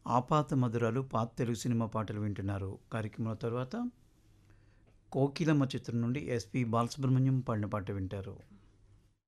ఆపాత మధురాలు పాత తెలుగు సినిమా పాటలు వింటున్నారు. కార్యక్రమం తర్వాత కోకిలమ్మ చిత్రం నుండి ఎస్పి బాలసుబ్రహ్మణ్యం పాడిన పాట వింటారు.